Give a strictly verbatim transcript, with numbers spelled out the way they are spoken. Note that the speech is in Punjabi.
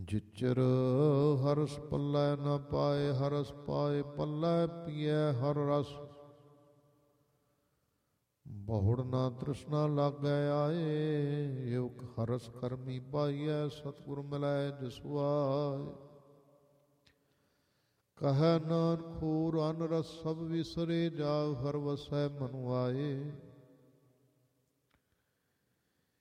ਜਿਚਰ ਹਰਸ ਪੱਲੇ ਨ ਪਾਏ, ਹਰਸ ਪਾਏ ਪੱਲੇ ਪੀਐ ਹਰ ਰਸ। ਬਹੁੜ ਨਾ ਤ੍ਰਿਸ਼ਨਾ ਲਾਗੈ ਆਏ, ਇਵਕ ਹਰਸ ਕਰਮੀ ਪਾਈਐ, ਸਤਿਗੁਰ ਮਿਲੈ ਜਿਸੁ ਆਏ। ਕਹੈ ਨਾਨਕ ਖੂਰ ਅਨ ਰਸ ਸਭ ਵਿਸਰੇ, ਜਾਗ ਹਰ ਵਸੈ ਮਨੁ ਆਏ।